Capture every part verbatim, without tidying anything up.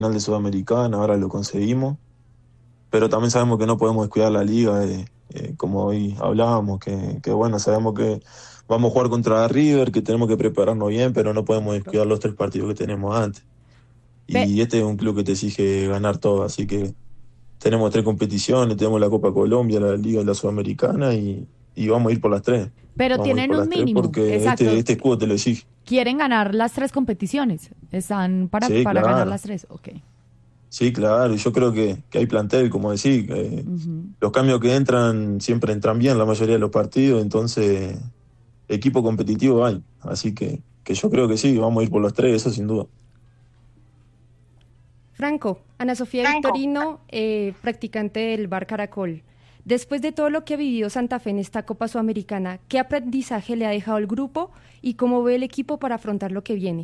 de Sudamericana, ahora lo conseguimos, pero también sabemos que no podemos descuidar la liga, eh, eh, como hoy hablábamos, que, que bueno, sabemos que vamos a jugar contra River, que tenemos que prepararnos bien, pero no podemos descuidar los tres partidos que tenemos antes. Ve, Y este es un club que te exige ganar todo, así que tenemos tres competiciones, tenemos la Copa Colombia, la Liga y la Sudamericana, y, y vamos a ir por las tres. pero Vamos a ir tienen por un las tres mínimo, porque este, exacto. este escudo te lo exige. Quieren ganar las tres competiciones. Están para, Sí, para ganar claro. las tres. Ok. Sí, claro, y yo creo que, que hay plantel, como decís, que Ujú. los cambios que entran siempre entran bien la mayoría de los partidos, entonces equipo competitivo hay, así que, que yo creo que sí, vamos a ir por los tres, eso sin duda. Franco, Ana Sofía Victorino, eh, practicante del Bar Caracol. Después de todo lo que ha vivido Santa Fe en esta Copa Sudamericana, ¿qué aprendizaje le ha dejado el grupo y cómo ve el equipo para afrontar lo que viene?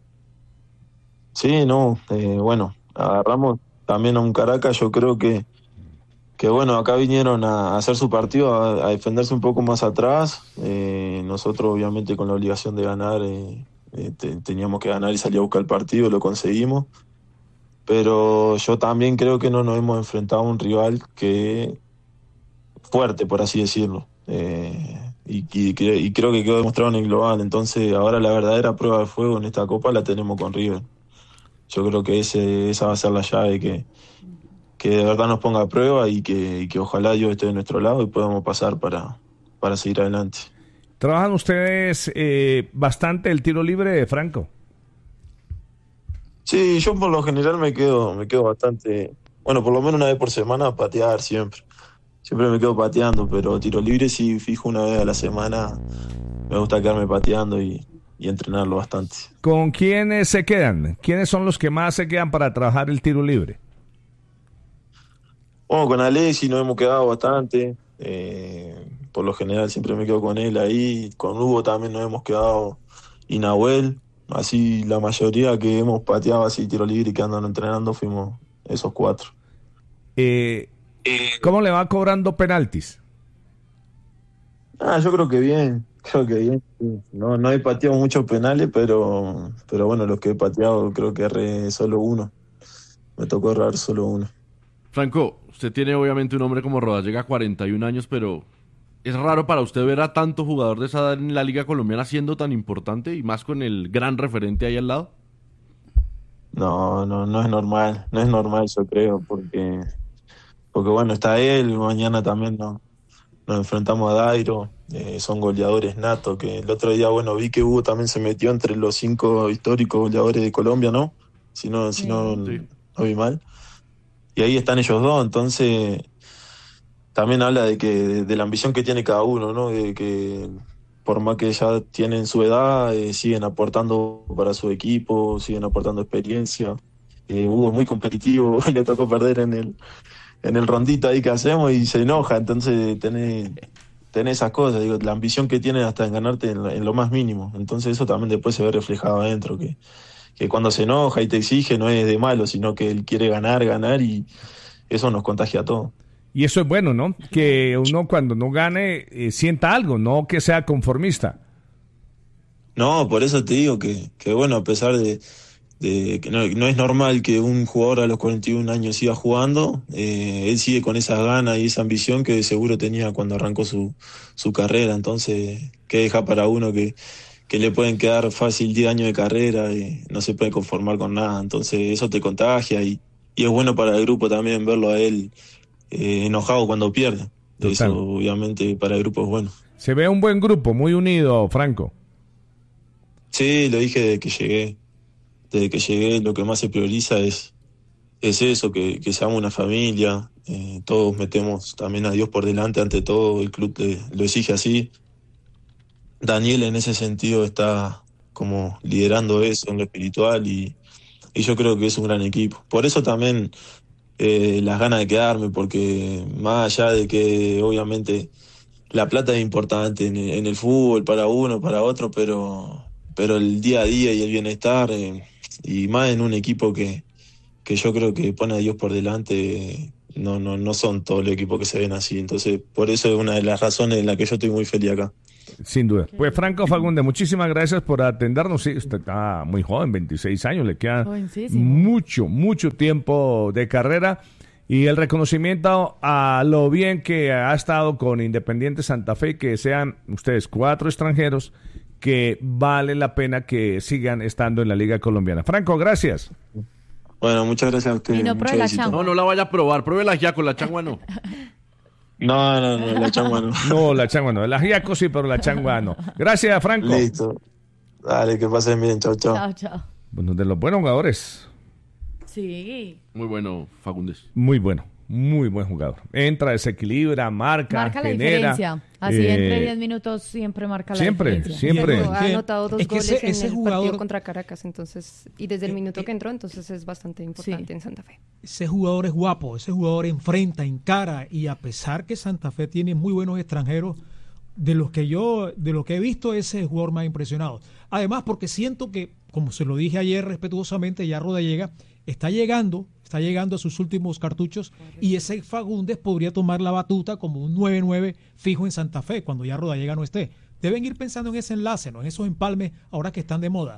Sí, no, eh, bueno, agarramos también a un Caracas, yo creo que, que bueno, acá vinieron a, a hacer su partido, a, a defenderse un poco más atrás, eh, nosotros obviamente con la obligación de ganar, eh, eh, te- teníamos que ganar y salir a buscar el partido, lo conseguimos. Pero yo también creo que no nos hemos enfrentado a un rival que fuerte, por así decirlo. Eh, y, y cre- y creo que quedó demostrado en el global. Entonces, ahora la verdadera prueba de fuego en esta copa la tenemos con River. Yo creo que ese, esa va a ser la llave que, que de verdad nos ponga a prueba y que, y que ojalá Dios esté de nuestro lado y podamos pasar para, para seguir adelante. ¿Trabajan ustedes eh, bastante el tiro libre, Franco? Sí, yo por lo general me quedo, me quedo bastante, bueno, por lo menos una vez por semana a patear siempre. Siempre me quedo pateando, pero tiro libre sí fijo una vez a la semana. Me gusta quedarme pateando y, y entrenarlo bastante. ¿Con quiénes se quedan? ¿Quiénes son los que más se quedan para trabajar el tiro libre? Bueno, con Alexis nos hemos quedado bastante. eh, por lo general siempre me quedo con él ahí. Con Hugo también nos hemos quedado y Nahuel. Así la mayoría que hemos pateado así tiro libre y que andan entrenando fuimos esos cuatro. Eh, ¿Cómo le va cobrando penaltis? Ah, yo creo que bien, creo que bien. Sí. No, no he pateado muchos penales, pero, pero bueno, los que he pateado creo que erré solo uno. Me tocó errar solo uno. Franco, usted tiene obviamente un hombre como Rodas, llega a cuarenta y un años, pero es raro para usted ver a tanto jugador de esa edad en la Liga Colombiana siendo tan importante y más con el gran referente ahí al lado. No, no, no es normal, no es normal yo creo, porque, porque bueno, está él, mañana también no, nos enfrentamos a Dairo, eh, son goleadores natos, que el otro día, bueno, vi que Hugo también se metió entre los cinco históricos goleadores de Colombia, ¿no? Si no, si no, Sí. Sí. no vi mal. Y ahí están ellos dos, entonces también habla de que de, de la ambición que tiene cada uno, ¿no? De que por más que ya tienen su edad, eh, siguen aportando para su equipo, siguen aportando experiencia. Eh, Hugo es muy competitivo, hoy le tocó perder en el, en el rondito ahí que hacemos y se enoja, entonces tenés, tenés esas cosas, digo, la ambición que tienen hasta en ganarte en, la- en lo más mínimo. Entonces eso también después se ve reflejado adentro, que, que cuando se enoja y te exige no es de malo, sino que él quiere ganar, ganar y eso nos contagia a todos. Y eso es bueno, ¿no? Que uno cuando no gane eh, sienta algo, no que sea conformista. No, por eso te digo que, que bueno, a pesar de, de que no, no es normal que un jugador a los cuarenta y un años siga jugando, eh, él sigue con esas ganas y esa ambición que seguro tenía cuando arrancó su, su carrera. Entonces, ¿qué deja para uno que, que le pueden quedar fácil diez años de carrera y no se puede conformar con nada? Entonces, eso te contagia y, y es bueno para el grupo también verlo a él eh, enojado cuando pierde. Eso, Total. obviamente, para el grupo es bueno. Se ve un buen grupo, muy unido, Franco. Sí, lo dije desde que llegué. Desde que llegué, lo que más se prioriza es, es eso, que, que seamos una familia. Eh, todos metemos también a Dios por delante ante todo. El club te- lo exige así. Daniel en ese sentido está como liderando eso en lo espiritual y, y yo creo que es un gran equipo. Por eso también eh, las ganas de quedarme, porque más allá de que obviamente la plata es importante en el, en el fútbol para uno, para otro, pero, pero el día a día y el bienestar, eh, y más en un equipo que, que yo creo que pone a Dios por delante, eh, no, no, no son todos los equipos que se ven así. Entonces, por eso es una de las razones en la que yo estoy muy feliz acá. Sin duda. Pues Franco Fagundes, muchísimas gracias por atendernos. Sí, usted está muy joven, veintiséis años, le queda mucho, mucho tiempo de carrera. Y el reconocimiento a lo bien que ha estado con Independiente Santa Fe, que sean ustedes cuatro extranjeros que vale la pena que sigan estando en la Liga Colombiana. Franco, gracias. Bueno, muchas gracias a ustedes. Y no pruebe la changua. No, no la vaya a probar, pruébela ya, con la changua no. No, no, no, la changua no. No, la changua no. El ajiaco sí, pero la changua no. Gracias, Franco. Listo. Dale, que pasen bien. Chao, chao. Chao, chao. Bueno, de los buenos jugadores. Sí. Muy bueno, Fagundes. Muy bueno. Muy buen jugador. Entra, desequilibra, marca, marca la genera. diferencia. Así eh, entre diez minutos siempre marca la siempre, diferencia. Siempre, Diego siempre. ha anotado dos Es que goles ese- en ese el jugador- partido contra Caracas, entonces, y desde el Eh, minuto eh, que entró, entonces es bastante importante Sí. en Santa Fe. Ese jugador es guapo, ese jugador enfrenta, encara, y a pesar que Santa Fe tiene muy buenos extranjeros, de los que yo, de lo que he visto, ese es el jugador más impresionado. Además, porque siento que, como se lo dije ayer respetuosamente, ya Rodallega está llegando, está llegando a sus últimos cartuchos, y ese Fagundes podría tomar la batuta como un nueve nueve fijo en Santa Fe cuando ya Rodallega no esté. Deben ir pensando en ese enlace, ¿no? En esos empalmes ahora que están de moda.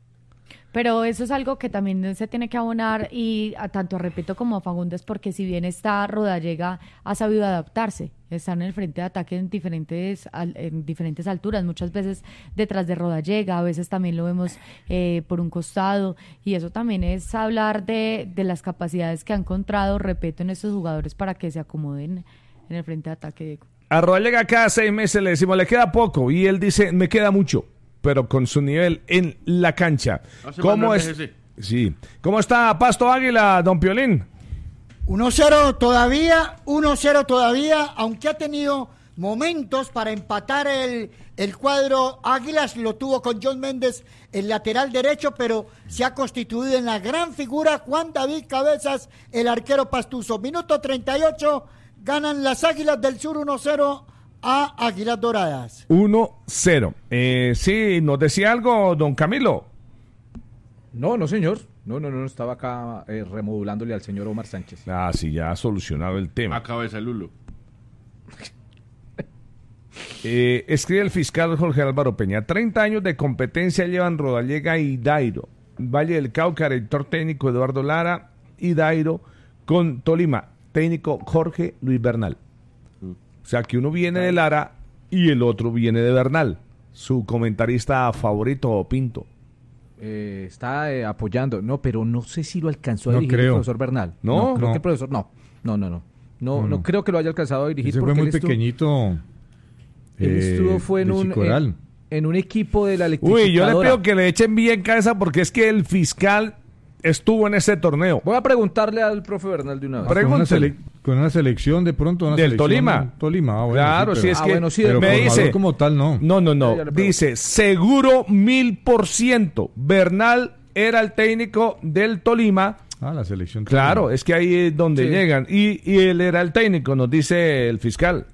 Pero eso es algo que también se tiene que abonar y a tanto a Repeto como a Fagundes, porque si bien está Rodallega, ha sabido adaptarse, está en el frente de ataque en diferentes al- en diferentes alturas, muchas veces detrás de Rodallega, a veces también lo vemos eh, por un costado, y eso también es hablar de, de las capacidades que ha encontrado Repeto en estos jugadores para que se acomoden en el frente de ataque. A Rodallega cada seis meses le decimos, le queda poco, y él dice, me queda mucho, pero con su nivel en la cancha. Hace ¿Cómo mal es? no envejece. Sí. ¿Cómo está Pasto Águila, don Piolín? uno cero todavía, uno cero todavía, aunque ha tenido momentos para empatar el, el cuadro Águilas, lo tuvo con John Méndez, el lateral derecho, pero se ha constituido en la gran figura Juan David Cabezas, el arquero pastuso. Minuto treinta y ocho, ganan las Águilas del Sur uno cero a Águilas Doradas. uno cero. Eh, sí, ¿nos decía algo, don Camilo? No, no, señor. No, no, no, estaba acá eh, remodulándole al señor Omar Sánchez. Ah, sí, ya ha solucionado el tema. A cabeza el Lulo. Eh, escribe el fiscal Jorge Álvaro Peña. treinta años de competencia llevan Rodallega y Dairo. Valle del Cauca, director técnico Eduardo Lara y Dairo con Tolima, técnico Jorge Luis Bernal. O sea que uno viene de Lara y el otro viene de Bernal. Su comentarista favorito, Pinto. Eh, está eh, apoyando. No, pero no sé si lo alcanzó a No dirigir creo. el profesor Bernal. ¿No? creo No. que el profesor no. No, no, no. No, No, no, no. creo que lo haya alcanzado a dirigir Ese porque fue muy él estuvo, pequeñito. él eh, estuvo fue en de un Chicoral. en, en un equipo de la electrificadora. Uy, yo le pido que le echen bien cabeza porque es que el fiscal estuvo en ese torneo. Voy a preguntarle al profe Bernal de una vez. Ah, con, una Pregúntele. sele- con una selección de pronto. Una Del selección- Tolima. Tolima, ah, bueno, Claro, sí, sí, pero- es Ah, que bueno, sí, pero me formador dice... como tal, no. No, no, no. Ya le pregunto. Dice, seguro mil por ciento. Bernal era el técnico del Tolima. Ah, la selección. Claro, Tolima. es que ahí es donde Sí. llegan. Y, y él era el técnico, nos dice el fiscal.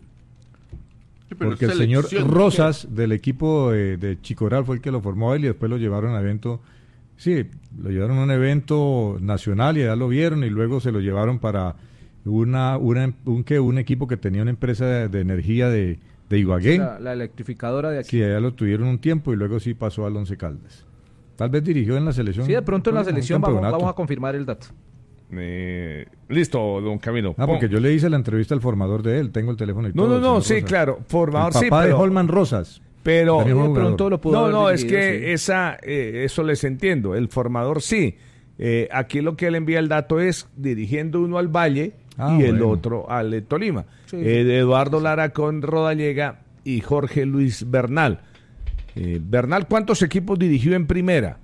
Sí, pero Porque el señor selección, Rosas del equipo de, de Chicoral fue el que lo formó a él y después lo llevaron a evento. Sí, lo llevaron a un evento nacional y ya lo vieron y luego se lo llevaron para una, una un, que un equipo que tenía una empresa de, de energía de, de Ibagué. La, la electrificadora de aquí. Sí, allá lo tuvieron un tiempo y luego sí pasó al Once Caldas. Tal vez dirigió en la selección. Sí, de pronto en la un selección vamos, campeonato. vamos a confirmar el dato. Eh, listo, don Camilo. Ah, porque yo le hice la entrevista al formador de él, tengo el teléfono y No, todo. no, no, el señor sí, Rosas. claro, formador El sí, papá de pero... Holman Rosas. Pero También fue de jugador. pronto lo pudo no, haber no, es dirigido, que sí. esa, eh, eso les entiendo. El formador sí. Eh, aquí lo que él envía el dato es dirigiendo uno al Valle Ah, y el bueno. otro al de Tolima. Sí. Eh, de Eduardo Lara con Rodallega y Jorge Luis Bernal. Eh, Bernal, ¿cuántos equipos dirigió en primera?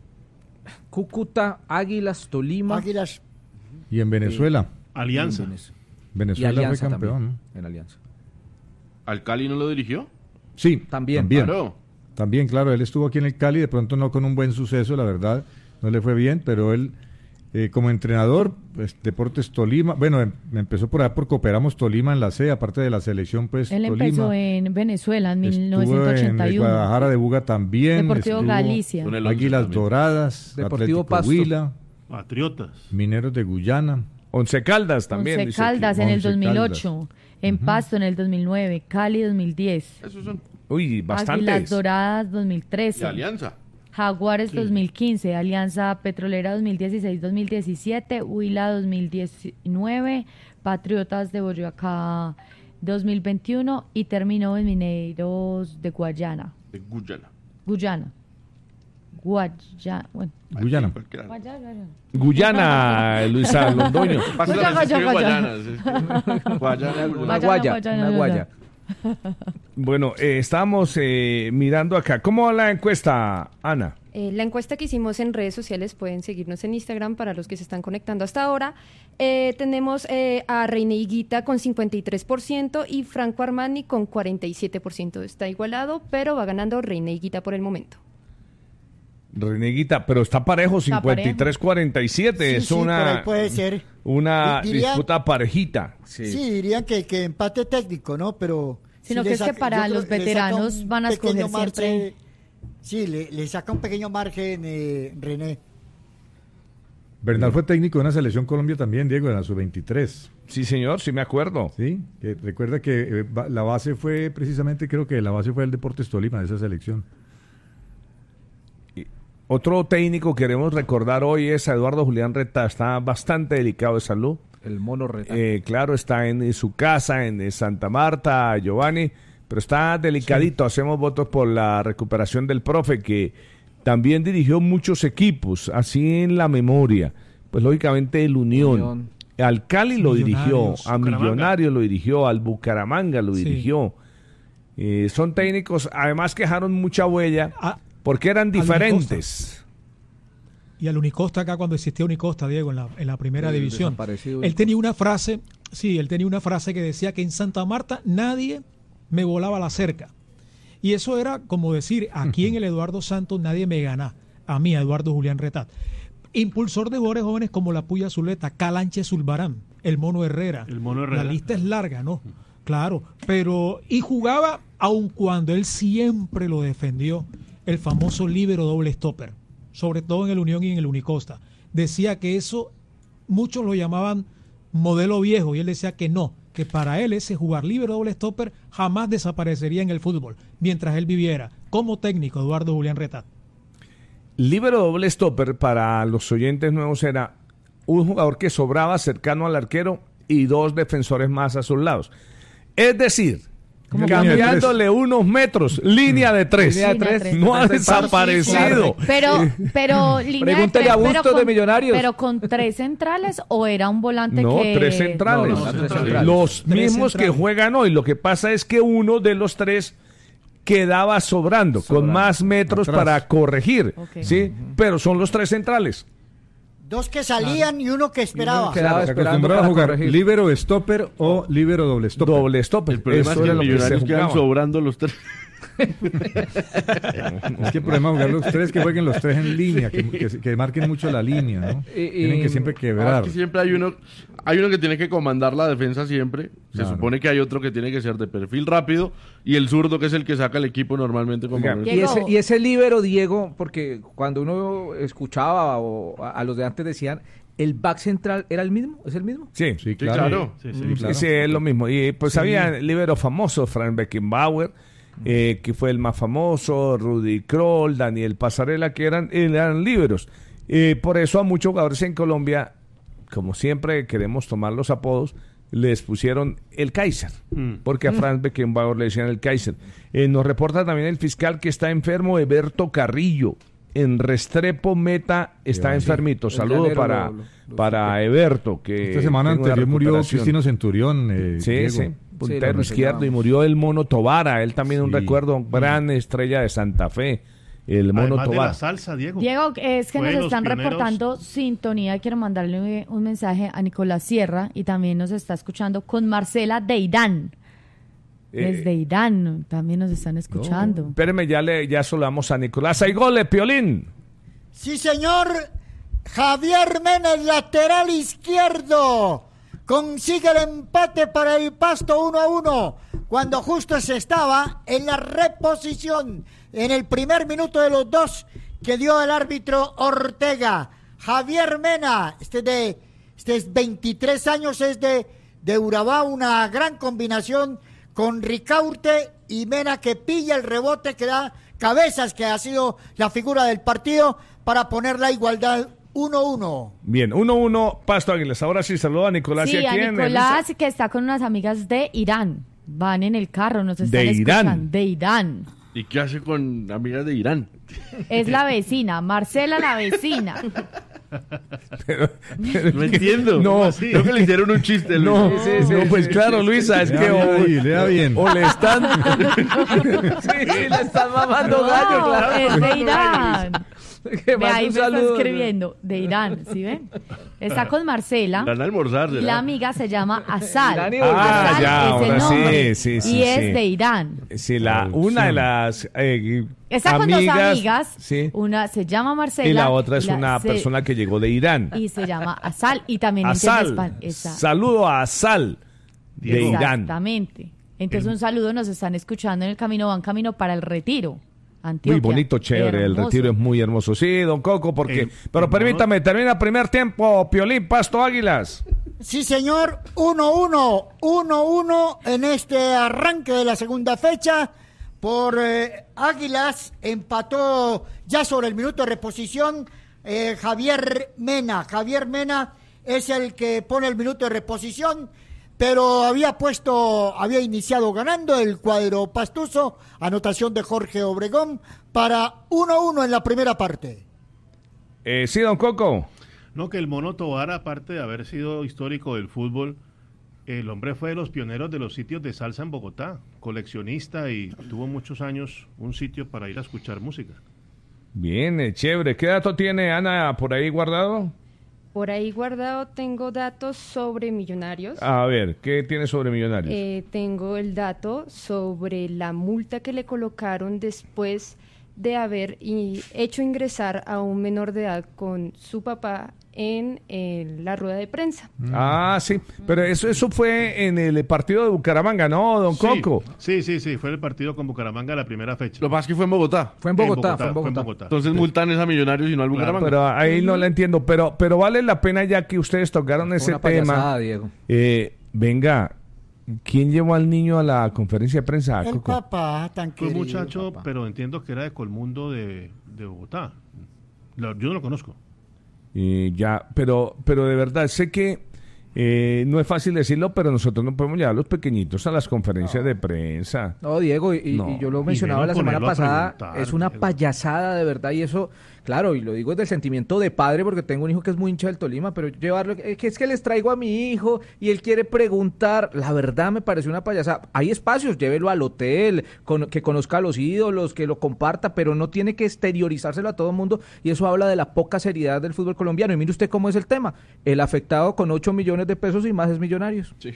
Cúcuta, Águilas, Tolima. Águilas. Y en Venezuela. Alianza. Y Venezuela Alianza fue campeón. también, en Alianza. ¿Al Cali no lo dirigió? Sí, También. También, Claro. también, claro. Él estuvo aquí en el Cali, de pronto no con un buen suceso, la verdad. No le fue bien, pero él, eh, como entrenador, pues, Deportes Tolima. Bueno, em- empezó por allá por Cooperamos Tolima en la C, aparte de la selección, pues Él Tolima. empezó en Venezuela en Estuvo mil novecientos ochenta y en el uno. Guadalajara de Buga también. Deportivo estuvo Galicia. Con el once Águilas también. Doradas, Deportivo Atlético Pasto. Huila, Patriotas. Mineros de Guyana. Once Caldas también. Once dice Caldas aquí. en el Once dos mil ocho, en Ujú. Pasto en el dos mil nueve, Cali dos mil diez. Esos son Uy, bastantes. Águilas Doradas dos mil trece. Y Alianza. Jaguares Sí. dos mil quince, Alianza Petrolera dos mil dieciséis dos mil diecisiete, Huila dos mil diecinueve, Patriotas de Boyacá dos mil veintiuno y terminó en Mineros de Guayana. De Guyana. Guyana. Guayana. Bueno. Guyana. Guayana. Guyana, Luisa Londoño. Guayana, Guayana, Guayana. sí. Guayana, Una Guayana, guaya, Guayana, una Guayana. guaya. Bueno, eh, estamos eh, mirando acá. ¿Cómo va la encuesta, Ana? Eh, la encuesta que hicimos en redes sociales, pueden seguirnos en Instagram para los que se están conectando hasta ahora. Eh, tenemos eh, a Reina Higuita con cincuenta y tres por ciento y Franco Armani con cuarenta y siete por ciento. Está igualado, pero va ganando Reina Higuita por el momento. Reneguita, pero está parejo, Está cincuenta y tres cuarenta y siete. Sí, es sí, por una, ahí puede ser. una Di- diría- disputa parejita. Sí, dirían que, que empate técnico, ¿no? Pero... Sino sí que le es que para yo los creo que le saca veteranos un van a escoger pequeño margen- siempre- Sí, le, le saca un pequeño margen eh, René. Bernal fue técnico de una selección Colombia también, Diego, de la sub veintitrés. Sí, señor, sí me acuerdo. Sí, que recuerda que eh, ba- la base fue precisamente, creo que la base fue el Deportes Tolima de esa selección. Otro técnico que queremos recordar hoy es a Eduardo Julián Reta. Está bastante delicado de salud. El mono Reta. Eh, claro, está en su casa, en Santa Marta, Giovanni, pero está delicadito. Hacemos votos por la recuperación del profe, que también dirigió muchos equipos, así en la memoria. Pues lógicamente el Unión. Unión. Al Cali lo dirigió, Millonarios, a Bucaramanga. Millonarios lo dirigió, al Bucaramanga lo Sí. dirigió. Eh, son técnicos, además que dejaron mucha huella, Ah, porque eran al diferentes. y al Unicosta acá cuando existía Unicosta, Diego, en la, en la primera El división. desaparecido Él tenía una frase, sí, él tenía una frase que decía que en Santa Marta nadie me volaba la cerca. Y eso era como decir, aquí en el Eduardo Santos nadie me gana, a mí, a Eduardo Julián Retat. Impulsor de jugadores jóvenes como la Puya Zuleta, Calanche Zulbarán, el Mono Herrera. El Mono Herrera. La lista es larga, ¿no? Claro, pero y jugaba aun cuando él siempre lo defendió, el famoso líbero doble stopper, sobre todo en el Unión y en el Unicosta. Decía que eso muchos lo llamaban modelo viejo y él decía que no, que para él ese jugar líbero doble stopper jamás desaparecería en el fútbol mientras él viviera como técnico Eduardo Julián Retat. Líbero doble stopper para los oyentes nuevos era un jugador que sobraba cercano al arquero y dos defensores más a sus lados. Es decir, Como cambiándole unos metros, línea de tres. Línea de Línea tres. tres. No ha Claro. desaparecido. Pero, pero línea de Pregúntale tres, a pero Bustos con- de Millonarios. Pero con tres centrales o era un volante No, que... tres centrales. No, no, tres centrales. Los Tres mismos centrales. que juegan hoy. Lo que pasa es que uno de los tres quedaba sobrando, con Sobrando. más metros Atrás. para corregir. Ok. ¿Sí? Pero son los tres centrales. Dos que salían y uno que esperaba. quedaba Se esperando acostumbraba a para jugar corregir. líbero stopper o líbero doble stopper. Doble stopper. El problema Eso es que era en lo que se Millonarios quedan jugaba. sobrando los tres. Es que el problema es jugar los tres, que jueguen los tres en línea, que, que- que marquen mucho la línea, ¿no? Y- y- Tienen que siempre Ah, quebrar. es que siempre hay uno, hay uno que tiene que comandar la defensa siempre. Se Claro. supone que hay otro que tiene que ser de perfil rápido y el zurdo que es el que saca el equipo normalmente como Oiga, no es. Y ese, Diego. y ese líbero, Diego, porque cuando uno escuchaba o a, a los de antes decían, ¿el back central era el mismo? ¿Es el mismo? Sí, Sí, Sí, claro. claro. Sí, sí. Sí, Sí, claro. sí, es lo mismo. Y pues Sí. había libero famoso, Frank Beckenbauer, eh, que fue el más famoso, Rudy Kroll, Daniel Pasarela, que eran, eran líberos. Eh, por eso a muchos jugadores en Colombia, como siempre queremos tomar los apodos, les pusieron el Kaiser, Mm. porque a Frank Beckenbauer le decían el Kaiser. Eh, nos reporta también el fiscal que está enfermo, Eberto Carrillo. En Restrepo Meta está Sí. enfermito. El Saludo llanero para, lo- lo- lo para Eberto, que Esta semana tenga una anterior murió recuperación. Cristino Centurión. eh, Sí, Diego. sí, Sí, puntero lo izquierdo, y reseñábamos. murió el Mono Tobara, él también un Sí. recuerdo, gran estrella de Santa Fe, el Mono Además de Tobara. la salsa, Diego. Diego, es que Fue nos de los están pioneros. reportando sintonía. Quiero mandarle un mensaje a Nicolás Sierra y también nos está escuchando con Marcela de Irán. Eh, Desde Irán también nos están escuchando. Espéreme, ya le ya saludamos a Nicolás. ¡Hay goles, Piolín! Sí, señor. Javier Mena, el lateral izquierdo, consigue el empate para el Pasto uno a uno, cuando justo se estaba en la reposición en el primer minuto de los dos que dio el árbitro Ortega. Javier Mena, este de este es veintitrés años, es de, de Urabá, una gran combinación con Ricaurte y Mena que pilla el rebote que da Cabezas, que ha sido la figura del partido, para poner la igualdad uno uno. Bien, uno uno, Pasto Águilas. Ahora sí saluda a Nicolás. Sí, ¿Y a quién? Nicolás, que está con unas amigas de Irán. Van en el carro, nos están de escuchando. Irán. De Irán. ¿Y qué hace con amigas de Irán? Es la vecina, Marcela la vecina. Pero, pero no entiendo. No, creo que le hicieron un chiste. No, Luis. sí, sí, no, pues sí, claro, sí, Luisa, es que o, ahí, le da bien. o le están... sí, sí, le están mamando no, gallo, claro. Es de Irán. Ve, ahí me saludo, está escribiendo, de Irán, ¿sí ven? Está con Marcela. Van a almorzar, y la amiga se llama Asal. Ah, Asal ya, es ahora el nombre, sí, sí, sí. Y sí. es de Irán. Sí, la, una de las eh, Está amigas, con dos amigas, sí. Una se llama Marcela. Y la otra es la, una se, persona que llegó de Irán. Y se llama Asal, y también Asal. entiende Esa. Saludo a Asal, de Exactamente. Irán. Exactamente. Entonces un saludo, nos están escuchando en el camino, van camino para el Retiro. Antioquia. Muy bonito, chévere, hermoso. el Retiro es muy hermoso. Sí, don Coco, porque... El, pero el permítame, termina primer tiempo, Piolín, Pasto Águilas. Sí, señor, uno uno, uno uno en este arranque de la segunda fecha. Por eh, Águilas empató ya sobre el minuto de reposición eh, Javier Mena. Javier Mena es el que pone el minuto de reposición, pero había puesto, había iniciado ganando el cuadro pastuso, anotación de Jorge Obregón para uno uno en la primera parte. Eh, sí, don Coco. No, que el Mono Tobar, aparte de haber sido histórico del fútbol, el hombre fue de los pioneros de los sitios de salsa en Bogotá, coleccionista, y tuvo muchos años un sitio para ir a escuchar música. Bien, eh, chévere. ¿Qué dato tiene Ana por ahí guardado? Por ahí guardado tengo datos sobre Millonarios. A ver, ¿qué tiene sobre Millonarios? Eh, tengo el dato sobre la multa que le colocaron después de haber y hecho ingresar a un menor de edad con su papá en, en la rueda de prensa. Ah, sí, pero eso eso fue en el partido de Bucaramanga, ¿no, don Sí, Coco? Sí, sí, sí, fue el partido con Bucaramanga la primera fecha. Lo que pasa es que fue en Bogotá. Fue en Bogotá, En fue en Bogotá. Fue en Bogotá. Entonces Sí. multan es a Millonarios y no al Bucaramanga. Pero ahí no la entiendo, pero pero vale la pena ya que ustedes tocaron ese Una payasada, tema. Diego. Eh, venga, ¿quién llevó al niño a la conferencia de prensa, El Coco? papá, tan Fue un querido. muchacho, papá. pero entiendo que era de Colmundo de, de Bogotá. Lo- yo no lo conozco. Y ya, pero pero de verdad, sé que eh, no es fácil decirlo, pero nosotros no podemos llevar a los pequeñitos a las conferencias de prensa. No, Diego, y, y- No. y yo lo Y mencionaba menos la semana ponerlo a pasada, preguntar, es una Diego. payasada de verdad, y eso, claro, y lo digo desde el sentimiento de padre, porque tengo un hijo que es muy hincha del Tolima, pero llevarlo, es que es que les traigo a mi hijo y él quiere preguntar, la verdad me parece una payasada. Hay espacios, llévelo al hotel, con- que conozca a los ídolos, que lo comparta, pero no tiene que exteriorizárselo a todo el mundo, y eso habla de la poca seriedad del fútbol colombiano. Y mire usted cómo es el tema, el afectado con ocho millones de pesos y más es Millonarios. Sí.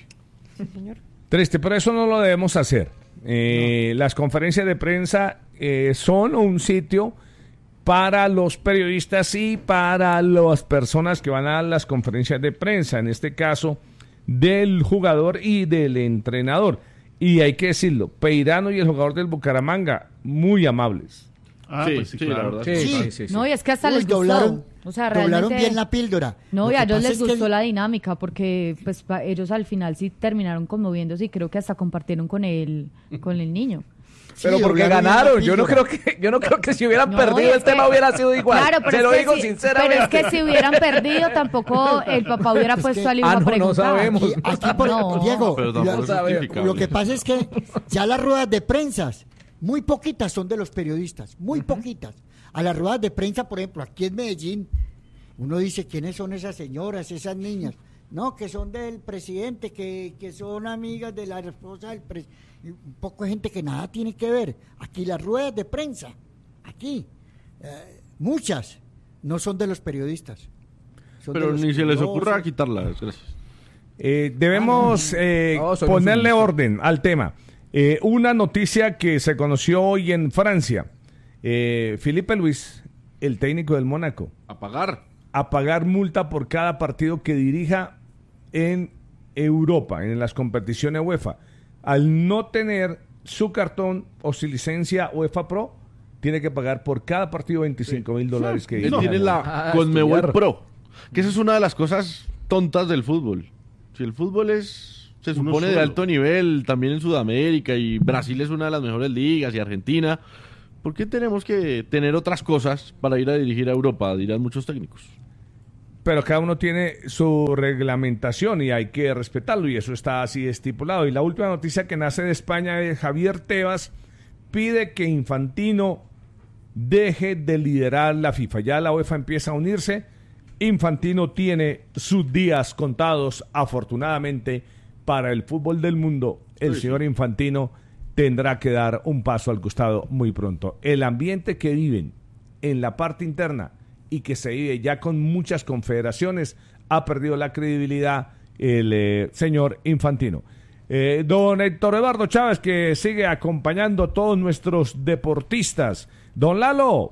Triste, pero eso no lo debemos hacer. Eh, Las conferencias de prensa eh, son un sitio para los periodistas y para las personas que van a las conferencias de prensa, en este caso del jugador y del entrenador. Y hay que decirlo, Peirano y el jugador del Bucaramanga, muy amables. Ah, Sí, pues sí, sí, la claro. verdad. Sí, Sí. sí, sí, sí. No, y es que hasta Uy, les gustó. doblaron, O sea, doblaron realmente... bien la píldora. No, Lo y a que ellos pasa les es que gustó el- la dinámica porque pues pa- ellos al final sí terminaron conmoviéndose y creo que hasta compartieron con el con el niño. Pero Sí, porque doblaron bien la ganaron, yo no creo píldora. que yo no creo que si hubieran No, perdido y el es que- tema hubiera sido igual. Claro, pero Se es lo que digo si- sinceramente. Pero es que si hubieran perdido tampoco el papá hubiera Es puesto que- al hijo Ah, a no, no preguntar. sabemos. Aquí, aquí por- No. Diego, Pero la- tampoco es sabemos. justificable. lo que pasa es que ya las ruedas de prensa, muy poquitas son de los periodistas, muy poquitas. A las ruedas de prensa, por ejemplo, aquí en Medellín, uno dice, ¿quiénes son esas señoras, esas niñas? No, que son del presidente, que, que son amigas de la esposa del presidente. Un poco de gente que nada tiene que ver. Aquí las ruedas de prensa, aquí, eh, muchas, no son de los periodistas. Son de Pero los ni se les curiosos. ocurra quitarlas. Gracias. Eh, debemos eh, No, soy ponerle musulmán. orden al tema. Eh, una noticia que se conoció hoy en Francia. Eh, Felipe Luis, el técnico del Mónaco, A pagar. a pagar multa por cada partido que dirija en Europa, en las competiciones UEFA. Al no tener su cartón o su licencia UEFA Pro, tiene que pagar por cada partido veinticinco mil dólares que Él dirija. tiene la Ah, Conmebol estudiar. Pro. Que esa es una de las cosas tontas del fútbol. Si el fútbol es se supone de alto nivel, también en Sudamérica, y Brasil es una de las mejores ligas, y Argentina. ¿Por qué tenemos que tener otras cosas para ir a dirigir a Europa? Dirán muchos técnicos. Pero cada uno tiene su reglamentación y hay que respetarlo, y eso está así estipulado. Y la última noticia que nace de España es Javier Tebas pide que Infantino deje de liderar la FIFA. Ya la UEFA empieza a unirse. Infantino tiene sus días contados, afortunadamente, para el fútbol del mundo. El sí, señor sí. Infantino tendrá que dar un paso al costado muy pronto. El ambiente que viven en la parte interna y que se vive ya con muchas confederaciones ha perdido la credibilidad el eh, señor Infantino. Eh, don Héctor Eduardo Chávez, que sigue acompañando a todos nuestros deportistas. Don Lalo.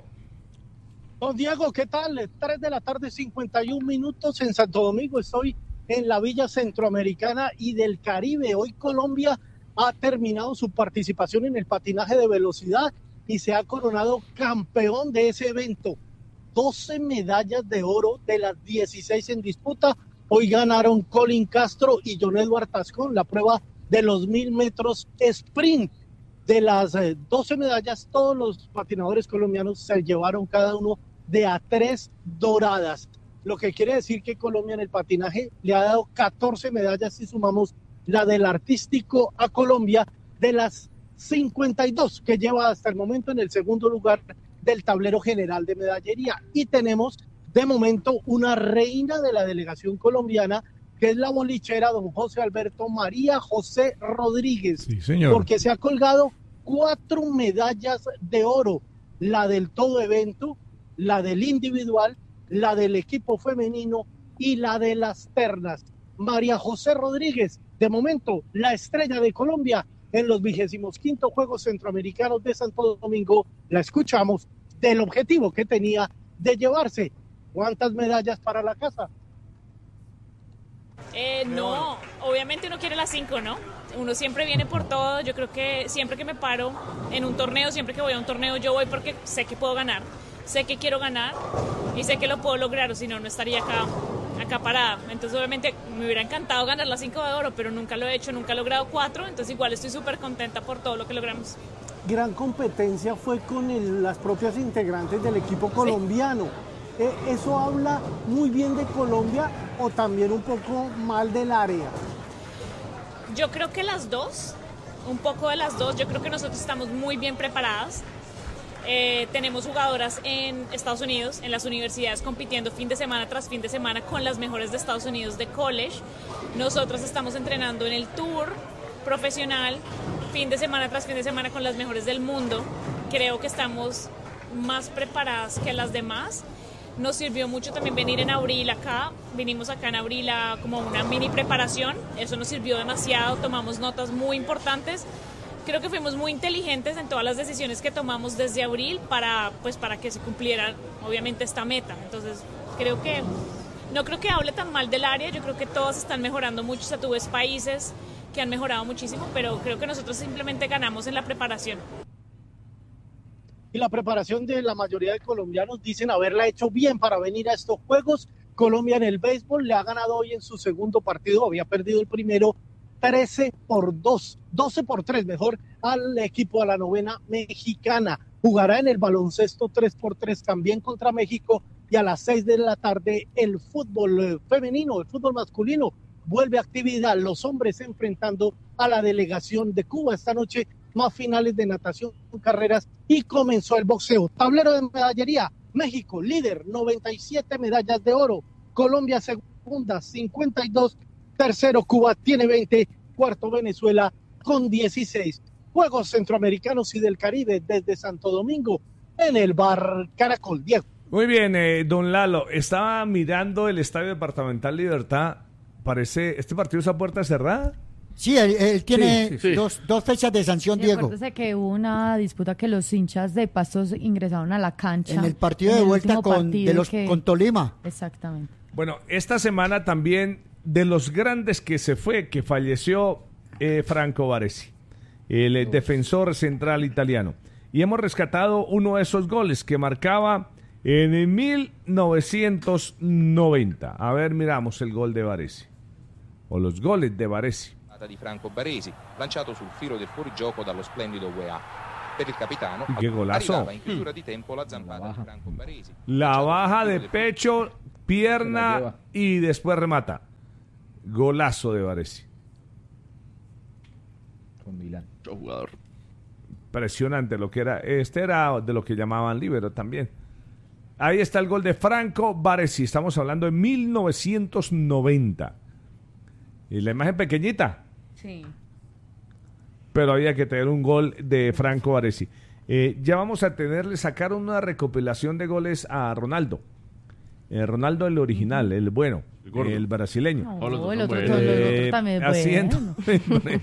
Don Diego, ¿qué tal? tres de la tarde, cincuenta y un minutos en Santo Domingo. Estoy en la Villa Centroamericana y del Caribe. Hoy Colombia ha terminado su participación en el patinaje de velocidad y se ha coronado campeón de ese evento. doce medallas de oro de las dieciséis en disputa. Hoy ganaron Colin Castro y John Edward Tascón la prueba de los mil metros sprint. De las eh, doce medallas, todos los patinadores colombianos se llevaron cada uno de a tres doradas. Lo que quiere decir que Colombia en el patinaje le ha dado catorce medallas si sumamos la del artístico a Colombia, de las cincuenta y dos que lleva hasta el momento en el segundo lugar del tablero general de medallería. Y tenemos de momento una reina de la delegación colombiana, que es la bolichera don José Alberto María José Rodríguez, sí, señor. Porque se ha colgado cuatro medallas de oro, la del todo evento, la del individual, la del equipo femenino y la de las ternas. María José Rodríguez, de momento, la estrella de Colombia en los vigésimos quinto Juegos Centroamericanos de Santo Domingo. La escuchamos del objetivo que tenía de llevarse. ¿Cuántas medallas para la casa? Eh, no, obviamente uno quiere las cinco, ¿no? Uno siempre viene por todo. Yo creo que siempre que me paro en un torneo, siempre que voy a un torneo, yo voy porque sé que puedo ganar, sé que quiero ganar y sé que lo puedo lograr, o si no, no estaría acá. acá parada. Entonces obviamente me hubiera encantado ganar las cinco de oro, pero nunca lo he hecho, nunca he logrado cuatro, entonces igual estoy súper contenta por todo lo que logramos. Gran competencia fue con el, las propias integrantes del equipo colombiano. Sí. Eh, ¿Eso habla muy bien de Colombia o también un poco mal del área? Yo creo que las dos, un poco de las dos. Yo creo que nosotros estamos muy bien preparadas. Eh, tenemos jugadoras en Estados Unidos, en las universidades, compitiendo fin de semana tras fin de semana con las mejores de Estados Unidos de college. Nosotros estamos entrenando en el tour profesional, fin de semana tras fin de semana con las mejores del mundo. Creo que estamos más preparadas que las demás. Nos sirvió mucho también venir en abril acá. Vinimos acá en abril a como una mini preparación. Eso nos sirvió demasiado, tomamos notas muy importantes. Creo que fuimos muy inteligentes en todas las decisiones que tomamos desde abril para, pues, para que se cumpliera, obviamente, esta meta. Entonces, creo que, no creo que hable tan mal del área, yo creo que todas están mejorando mucho. O sea, tú ves países que han mejorado muchísimo, pero creo que nosotros simplemente ganamos en la preparación. Y la preparación de la mayoría de colombianos dicen haberla hecho bien para venir a estos Juegos. Colombia en el béisbol le ha ganado hoy en su segundo partido, había perdido el primero trece por dos, doce por tres mejor al equipo, a la novena mexicana. Jugará en el baloncesto tres por tres también contra México, y a las seis de la tarde el fútbol femenino, el fútbol masculino vuelve a actividad, los hombres enfrentando a la delegación de Cuba. Esta noche más finales de natación, carreras, y comenzó el boxeo. Tablero de medallería: México líder, noventa y siete medallas de oro, Colombia segunda, cincuenta y dos, tercero Cuba tiene veinte, cuarto Venezuela con dieciséis. Juegos Centroamericanos y del Caribe desde Santo Domingo en el Bar Caracol. Diego. Muy bien, eh, don Lalo, estaba mirando el Estadio Departamental Libertad. Parece, ¿este partido es a puerta cerrada? Sí, él, él tiene sí, sí, sí. Dos, dos fechas de sanción, Y Diego. acuérdese que hubo una disputa que los hinchas de Pastos ingresaron a la cancha. En el partido de vuelta con, de los, que... con Tolima. Exactamente. Bueno, esta semana también, de los grandes que se fue, que falleció eh, Franco Baresi, el eh, defensor central italiano. Y hemos rescatado uno de esos goles que marcaba en mil novecientos noventa. A ver, miramos el gol de Baresi. O los goles de Baresi. di Franco Baresi, lanciato sul filo del fuorigioco dallo splendido U E A. Per il capitano, qué golazo. arrivava in chiusura di tempo la zampata di Franco Baresi. La baja de pecho, pierna y después remata. Golazo de Baresi. Con Milán. Jugador. Impresionante lo que era. Este era de lo que llamaban líbero también. Ahí está el gol de Franco Baresi. Estamos hablando de mil novecientos noventa. Y la imagen pequeñita. Sí. Pero había que tener un gol de Franco Baresi. Eh, ya vamos a tenerle, sacar una recopilación de goles a Ronaldo. Eh, Ronaldo el original, el bueno, el, el brasileño. No, no, el otro, eh, el otro también es haciendo, bueno.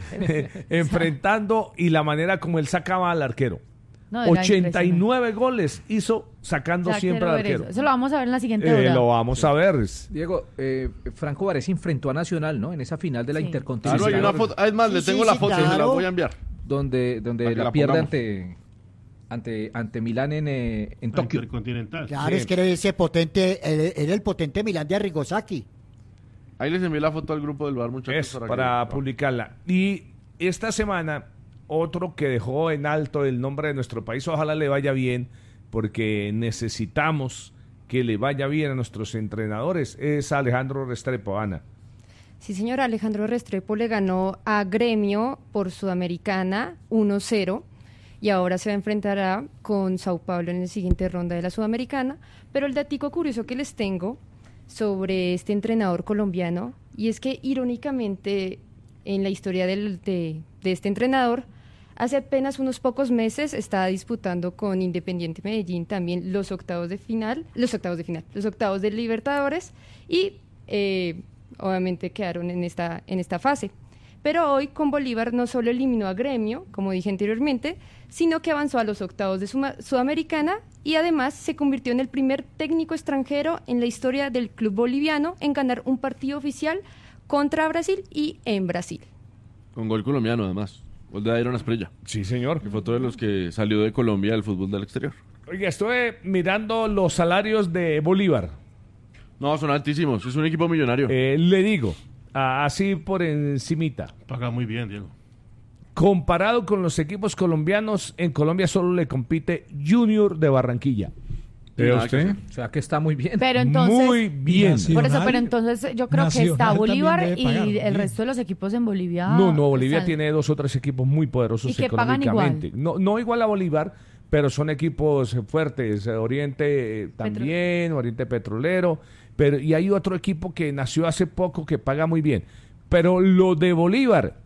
enfrentando y la manera como él sacaba al arquero. No, ochenta y nueve goles hizo sacando ya siempre al arquero. Eso. eso lo vamos a ver en la siguiente eh, hora. Lo vamos sí. a ver. Diego, eh, Franco Baresi enfrentó a Nacional, ¿no? En esa final de la sí. Intercontinental. Claro, hay una foto. Además, sí, le tengo sí, la sí, foto, claro. se la voy a enviar. Donde, donde la, la pierde pongamos. ante, ante, ante Milán en, eh, en Tokio. Intercontinental. Claro, Sí. es que era ese potente, era era el potente Milán de Arrigosaki. Ahí les envié la foto al grupo del bar, muchachos. Es para que... publicarla. Y esta semana, otro que dejó en alto el nombre de nuestro país, ojalá le vaya bien, porque necesitamos que le vaya bien a nuestros entrenadores, es Alejandro Restrepo. Ana. Sí, señor, Alejandro Restrepo le ganó a Gremio por Sudamericana uno cero y ahora se enfrentará con Sao Paulo en la siguiente ronda de la Sudamericana. Pero el datico curioso que les tengo sobre este entrenador colombiano, y es que irónicamente en la historia del, de, de este entrenador, hace apenas unos pocos meses estaba disputando con Independiente Medellín también los octavos de final, los octavos de final, los octavos de Libertadores y eh, obviamente quedaron en esta, en esta fase. Pero hoy con Bolívar no solo eliminó a Gremio, como dije anteriormente, sino que avanzó a los octavos de Suma- Sudamericana y además se convirtió en el primer técnico extranjero en la historia del club boliviano en ganar un partido oficial contra Brasil y en Brasil. Con gol colombiano, además. Gol de Iron Asprilla. Sí, señor. Que fue otro de los que salió de Colombia del fútbol del exterior. Oiga, estuve mirando los salarios de Bolívar. No, son altísimos. Es un equipo millonario. Eh, le digo, a- así por encimita. Paga muy bien, Diego. Comparado con los equipos colombianos, en Colombia solo le compite Junior de Barranquilla. ¿Vea Nada que usted? hacer. O sea que está muy bien. Pero entonces, Muy bien. Nacional- por eso, pero entonces yo creo que Nacional está también Bolívar debe y pagar, el bien. resto de los equipos en Bolivia. No, no, Bolivia están- tiene dos o tres equipos muy poderosos ¿Y que pagan económicamente. No, no igual a Bolívar, pero son equipos fuertes. Oriente eh, también, Oriente Petrolero. Pero, y hay otro equipo que nació hace poco que paga muy bien. Pero lo de Bolívar,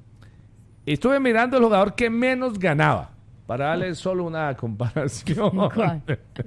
estuve mirando el jugador que menos ganaba. Para darle solo una comparación. ¿Cuál?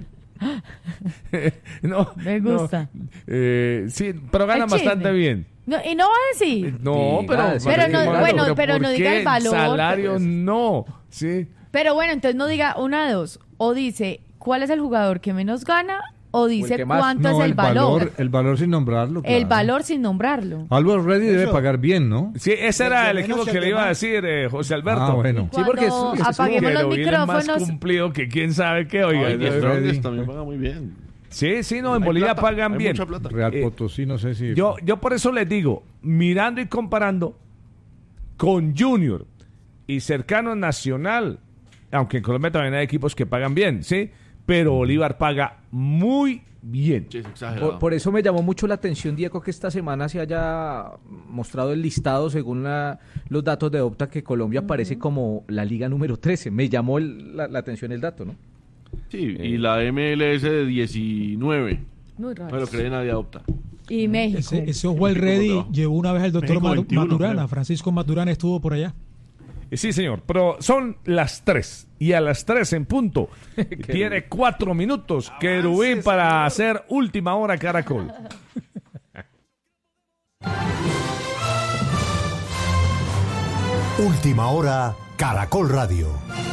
no, Me gusta. no, eh, sí, pero gana El chisme. bastante bien. No, y no va a decir. No, pero, Diga, Pero no- hermano, bueno, pero ¿por no diga qué el valor, salario pues. no, sí. Pero bueno, entonces no diga una de dos. O dice cuál es el jugador que menos gana, o dice que más. cuánto No, es el, valor. El valor sin nombrarlo. El claro. valor sin nombrarlo. Always Ready debe Eso. pagar bien, ¿no? Sí, ese era el Desde equipo menos que el le iba a demás. decir eh, José Alberto. Ah, bueno. Sí, porque es- Cuando es- es apaguemos los Pero viene más micrófonos. cumplido que quién sabe qué, oiga. Ay, Diez Eh, Strongest también paga muy bien. sí, sí, no, en Hay Bolivia plata, pagan hay bien. mucha plata. Real Eh, Potosí, no sé si... Yo, yo por eso les digo, mirando y comparando con Junior y cercano Nacional, aunque en Colombia también hay equipos que pagan bien, ¿sí? Pero Bolívar paga muy bien. Sí, es exagerado. Por, por eso me llamó mucho la atención, Diego, que esta semana se haya mostrado el listado según la- los datos de Opta que Colombia aparece como la liga número trece. Me llamó el- la, la atención el dato, ¿no? Sí, y la M L S de diecinueve. Muy No raro. lo cree nadie adopta. Y México. Ese, ese Oswald México Ready debajo. llevó una vez al doctor México Matu- veintiuno, Maturana. creo. Francisco Maturana estuvo por allá. Eh, Sí, señor, pero son las tres. Y a las tres en punto. Tiene cuatro minutos. Querubín para hacer última hora Caracol. Última hora, Caracol Radio.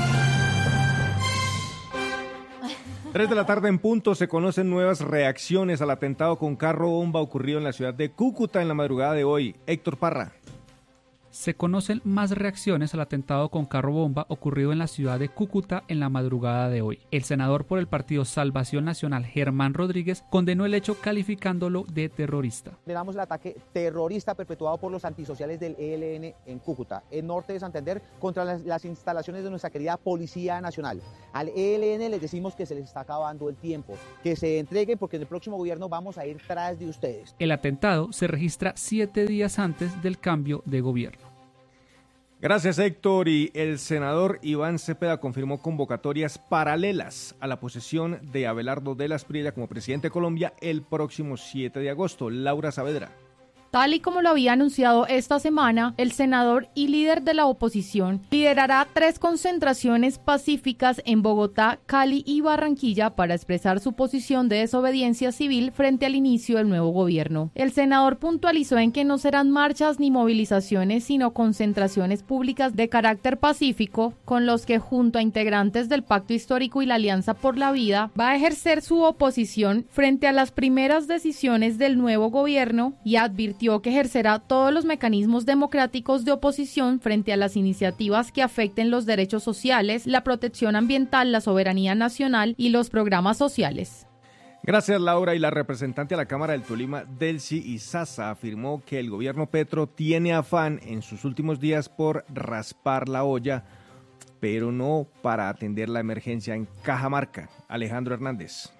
Tres de la tarde en punto se conocen nuevas reacciones al atentado con carro bomba ocurrido en la ciudad de Cúcuta en la madrugada de hoy. Héctor Parra. Se conocen más reacciones al atentado con carro bomba ocurrido en la ciudad de Cúcuta en la madrugada de hoy. El senador por el partido Salvación Nacional, Germán Rodríguez, condenó el hecho calificándolo de terrorista. Condenamos el ataque terrorista perpetuado por los antisociales del E L N en Cúcuta, en norte de Santander, contra las, las instalaciones de nuestra querida Policía Nacional. Al E L N les decimos que se les está acabando el tiempo, que se entreguen porque en el próximo gobierno vamos a ir tras de ustedes. El atentado se registra siete días antes del cambio de gobierno. Gracias, Héctor. Y el senador Iván Cepeda confirmó convocatorias paralelas a la posesión de Abelardo de la Espriella como presidente de Colombia el próximo siete de agosto. Laura Saavedra. Tal y como lo había anunciado esta semana, el senador y líder de la oposición liderará tres concentraciones pacíficas en Bogotá, Cali y Barranquilla para expresar su posición de desobediencia civil frente al inicio del nuevo gobierno. El senador puntualizó en que no serán marchas ni movilizaciones, sino concentraciones públicas de carácter pacífico, con los que junto a integrantes del Pacto Histórico y la Alianza por la Vida va a ejercer su oposición frente a las primeras decisiones del nuevo gobierno y advirtió que ejercerá todos los mecanismos democráticos de oposición frente a las iniciativas que afecten los derechos sociales, la protección ambiental, la soberanía nacional y los programas sociales. Gracias, Laura. Y la representante a la Cámara del Tolima, Delcy Izaza, afirmó que el gobierno Petro tiene afán en sus últimos días por raspar la olla, pero no para atender la emergencia en Cajamarca. Alejandro Hernández.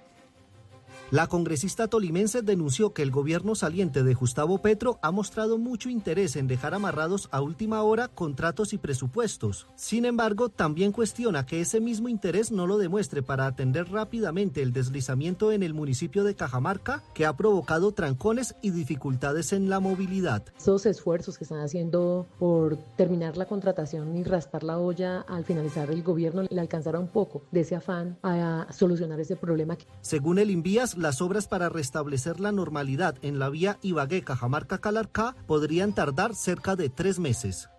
La congresista tolimense denunció que el gobierno saliente de Gustavo Petro ha mostrado mucho interés en dejar amarrados a última hora contratos y presupuestos. Sin embargo, también cuestiona que ese mismo interés no lo demuestre para atender rápidamente el deslizamiento en el municipio de Cajamarca, que ha provocado trancones y dificultades en la movilidad. Esos esfuerzos que están haciendo por terminar la contratación y raspar la olla al finalizar el gobierno le alcanzará un poco de ese afán a solucionar ese problema. Según el Invías, las obras para restablecer la normalidad en la vía Ibagué-Cajamarca-Calarcá podrían tardar cerca de tres meses.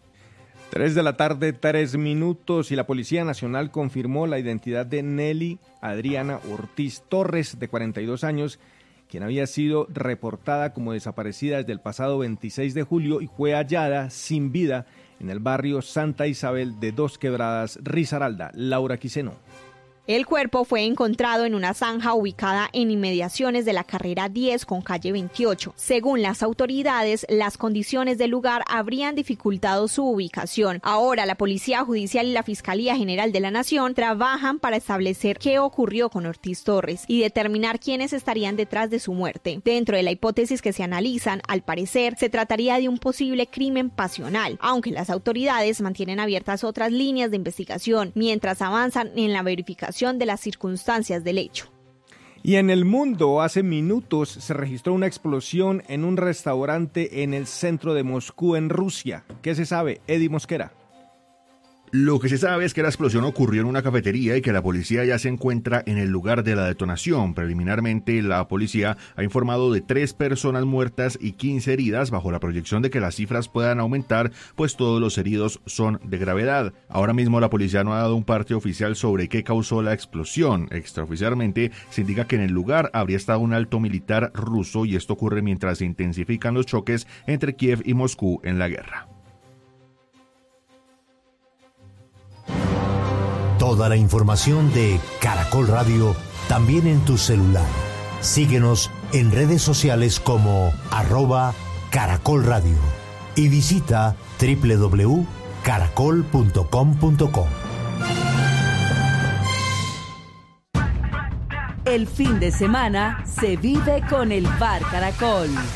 Tres de la tarde, tres minutos, y la Policía Nacional confirmó la identidad de Nelly Adriana Ortiz Torres, de cuarenta y dos años, quien había sido reportada como desaparecida desde el pasado veintiséis de julio y fue hallada sin vida en el barrio Santa Isabel de Dos Quebradas, Risaralda. Laura Quiseno. El cuerpo fue encontrado en una zanja ubicada en inmediaciones de la carrera diez con calle veintiocho. Según las autoridades, las condiciones del lugar habrían dificultado su ubicación. Ahora la Policía Judicial y la Fiscalía General de la Nación trabajan para establecer qué ocurrió con Ortiz Torres y determinar quiénes estarían detrás de su muerte. Dentro de la hipótesis que se analizan, al parecer, se trataría de un posible crimen pasional, aunque las autoridades mantienen abiertas otras líneas de investigación mientras avanzan en la verificación de las circunstancias del hecho. Y en el mundo, hace minutos se registró una explosión en un restaurante en el centro de Moscú, en Rusia. ¿Qué se sabe? Eddie Mosquera. Lo que se sabe es que la explosión ocurrió en una cafetería y que la policía ya se encuentra en el lugar de la detonación. Preliminarmente, la policía ha informado de tres personas muertas y quince heridas, bajo la proyección de que las cifras puedan aumentar, pues todos los heridos son de gravedad. Ahora mismo la policía no ha dado un parte oficial sobre qué causó la explosión. Extraoficialmente se indica que en el lugar habría estado un alto militar ruso, y esto ocurre mientras se intensifican los choques entre Kiev y Moscú en la guerra. Toda la información de Caracol Radio también en tu celular. Síguenos en redes sociales como arroba Caracol Radio y visita doble u doble u doble u punto caracol punto com punto co. El fin de semana se vive con el Bar Caracol.